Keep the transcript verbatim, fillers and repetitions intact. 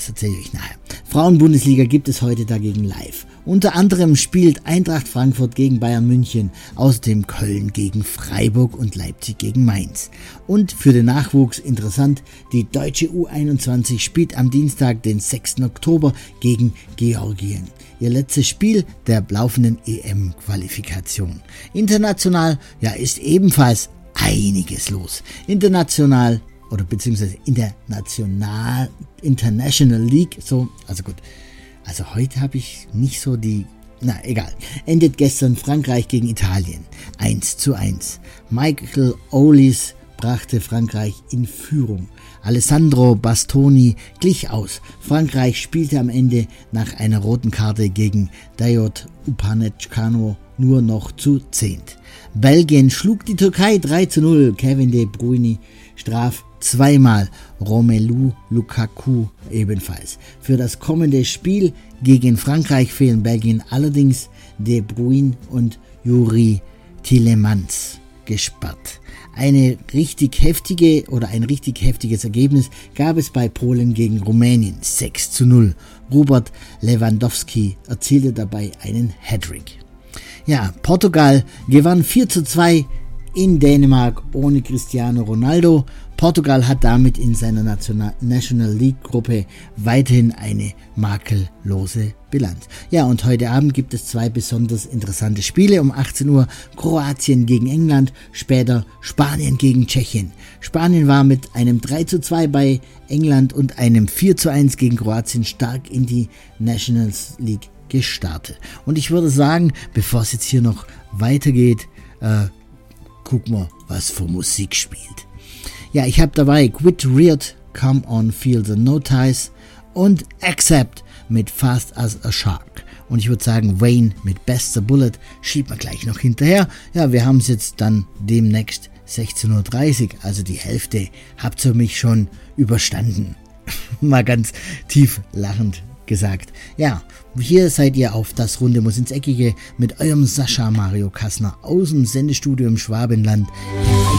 das erzähle ich euch nachher. Frauenbundesliga gibt es heute dagegen live. Unter anderem spielt Eintracht Frankfurt gegen Bayern München, außerdem Köln gegen Freiburg und Leipzig gegen Mainz. Und für den Nachwuchs interessant, die deutsche U einundzwanzig spielt am Dienstag, den sechsten Oktober, gegen Georgien. Ihr letztes Spiel der laufenden E M-Qualifikation. International, ja, ist ebenfalls einiges los. International oder beziehungsweise in der National International League, so, also gut. Also heute habe ich nicht so die, na egal. Endet gestern Frankreich gegen Italien. eins zu eins. Michael Olise brachte Frankreich in Führung. Alessandro Bastoni glich aus. Frankreich spielte am Ende nach einer roten Karte gegen Dayot Upamecano nur noch zu zehnt. Belgien schlug die Türkei drei zu null. Kevin De Bruyne straf zweimal, Romelu Lukaku ebenfalls. Für das kommende Spiel gegen Frankreich fehlen Belgien allerdings De Bruyne und Yuri Tielemans gesperrt. Eine richtig heftige oder ein richtig heftiges Ergebnis gab es bei Polen gegen Rumänien, sechs zu null. Robert Lewandowski erzielte dabei einen Hattrick. Ja, Portugal gewann vier zu zwei in Dänemark ohne Cristiano Ronaldo. Portugal hat damit in seiner National League Gruppe weiterhin eine makellose Bilanz. Ja, und heute Abend gibt es zwei besonders interessante Spiele. Um achtzehn Uhr Kroatien gegen England, später Spanien gegen Tschechien. Spanien war mit einem drei zu zwei bei England und einem vier zu eins gegen Kroatien stark in die Nations League gestartet. Und ich würde sagen, bevor es jetzt hier noch weitergeht, äh, guck mal, was für Musik spielt. Ja, ich habe dabei Quit Reared, Come On Feel the Notice und Accept mit Fast as a Shark. Und ich würde sagen, Wayne mit Best the Bullet schiebt man gleich noch hinterher. Ja, wir haben es jetzt dann demnächst sechzehn Uhr dreißig, also die Hälfte habt ihr mich schon überstanden. Mal ganz tief lachend gesagt. Ja, hier seid ihr auf das Runde muss ins Eckige mit eurem Sascha Mario Kassner aus dem Sendestudio im Schwabenland.